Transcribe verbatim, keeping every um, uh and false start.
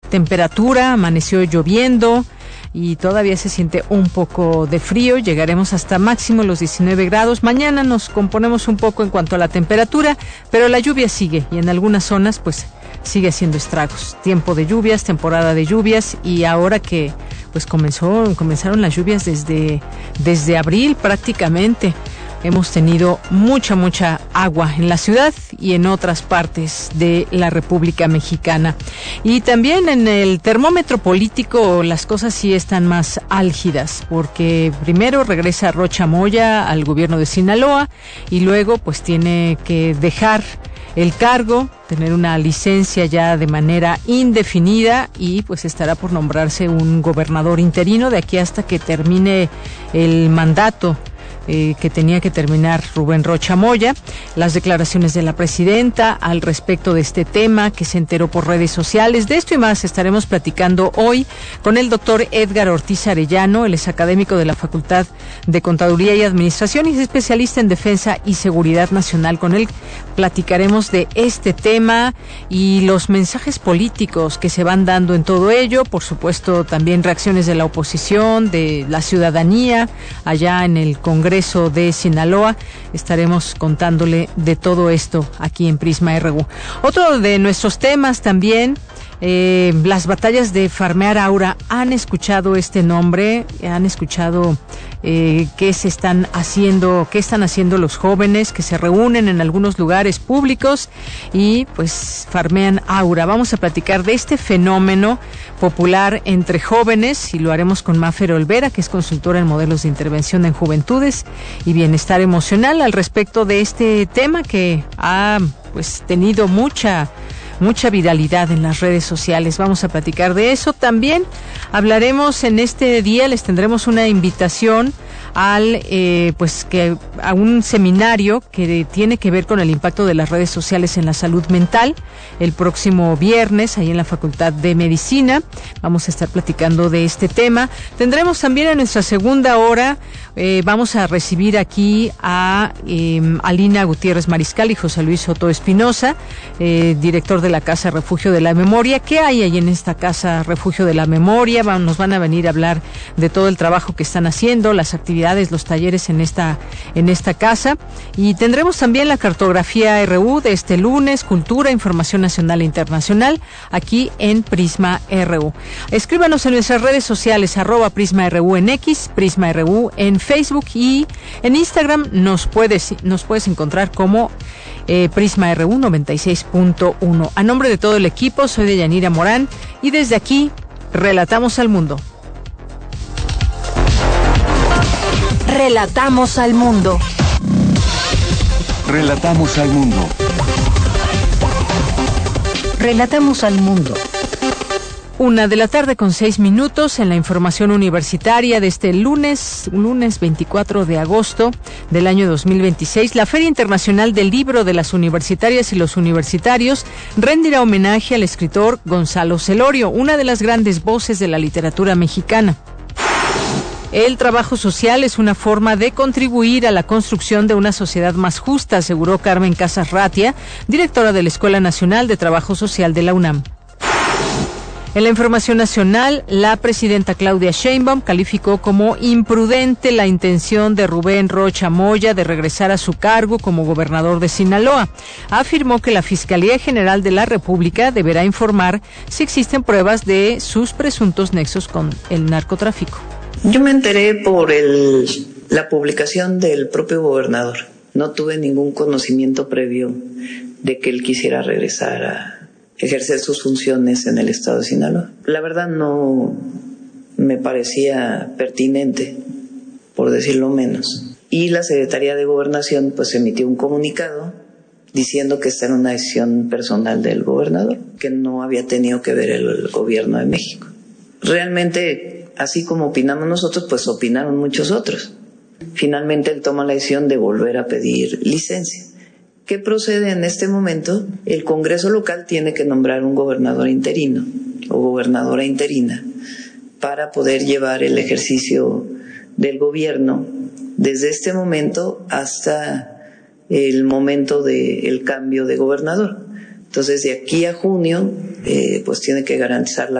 temperatura, amaneció lloviendo y todavía se siente un poco de frío. Llegaremos hasta máximo los diecinueve grados. Mañana nos componemos un poco en cuanto a la temperatura, pero la lluvia sigue y en algunas zonas pues sigue haciendo estragos. Tiempo de lluvias, temporada de lluvias, y ahora que pues comenzó comenzaron las lluvias desde desde abril prácticamente. Hemos tenido mucha, mucha agua en la ciudad y en otras partes de la República Mexicana. Y también en el termómetro político las cosas sí están más álgidas, porque primero regresa Rocha Moya al gobierno de Sinaloa y luego pues tiene que dejar el cargo, tener una licencia ya de manera indefinida, y pues estará por nombrarse un gobernador interino de aquí hasta que termine el mandato Eh, que tenía que terminar Rubén Rocha Moya. Las declaraciones de la presidenta al respecto de este tema, que se enteró por redes sociales. De esto y más estaremos platicando hoy con el doctor Edgar Ortiz Arellano. Él es académico de la Facultad de Contaduría y Administración y es especialista en defensa y seguridad nacional. Con él platicaremos de este tema y los mensajes políticos que se van dando en todo ello. Por supuesto, también reacciones de la oposición, de la ciudadanía allá en el Congreso de Sinaloa. Estaremos contándole de todo esto aquí en Prisma R U. Otro de nuestros temas también, eh, las batallas de Farmear Aura. ¿Han escuchado este nombre? ¿Han escuchado eh, qué se están haciendo, qué están haciendo los jóvenes que se reúnen en algunos lugares públicos y pues farmean aura? Vamos a platicar de este fenómeno popular entre jóvenes y lo haremos con Mafer Olvera, que es consultora en modelos de intervención en juventudes y bienestar emocional, al respecto de este tema que ha pues tenido mucha mucha viralidad en las redes sociales. Vamos a platicar de eso. También hablaremos en este día, les tendremos una invitación al eh, pues que a un seminario que tiene que ver con el impacto de las redes sociales en la salud mental, el próximo viernes ahí en la Facultad de Medicina. Vamos a estar platicando de este tema. Tendremos también en nuestra segunda hora, eh, vamos a recibir aquí a eh, Alina Gutiérrez Mariscal y José Luis Soto Espinosa, eh, director de la Casa Refugio de la Memoria. ¿Qué hay ahí en esta Casa Refugio de la Memoria? Van, nos van a venir a hablar de todo el trabajo que están haciendo, las actividades, los talleres en esta en esta casa, y tendremos también la cartografía R U de este lunes, cultura, información nacional e internacional aquí en Prisma R U. Escríbanos en nuestras redes sociales, arroba Prisma R U en X, Prisma R U en Facebook, y en Instagram nos puedes nos puedes encontrar como eh, Prisma R U noventa y seis punto uno. A nombre de todo el equipo, soy Deyanira Morán y desde aquí relatamos al mundo. Relatamos al mundo. Relatamos al mundo. Relatamos al mundo. Una de la tarde con seis minutos en la información universitaria de este lunes, lunes veinticuatro de agosto del año dos mil veintiséis. La Feria Internacional del Libro de las Universitarias y los Universitarios rendirá homenaje al escritor Gonzalo Celorio, una de las grandes voces de la literatura mexicana. El trabajo social es una forma de contribuir a la construcción de una sociedad más justa, aseguró Carmen Casas Ratia, directora de la Escuela Nacional de Trabajo Social de la UNAM. En la información nacional, la presidenta Claudia Sheinbaum calificó como imprudente la intención de Rubén Rocha Moya de regresar a su cargo como gobernador de Sinaloa. Afirmó que la Fiscalía General de la República deberá informar si existen pruebas de sus presuntos nexos con el narcotráfico. Yo me enteré por el, la publicación del propio gobernador. No tuve ningún conocimiento previo de que él quisiera regresar a ejercer sus funciones en el estado de Sinaloa. La verdad no me parecía pertinente, por decirlo menos. Y la Secretaría de Gobernación pues emitió un comunicado diciendo que esta era una decisión personal del gobernador, que no había tenido que ver el, el gobierno de México. Realmente, así como opinamos nosotros, pues opinaron muchos otros. Finalmente él toma la decisión de volver a pedir licencia. ¿Qué procede en este momento? El Congreso local tiene que nombrar un gobernador interino o gobernadora interina para poder llevar el ejercicio del gobierno desde este momento hasta el momento del cambio de gobernador. Entonces, de aquí a junio, eh, pues tiene que garantizar la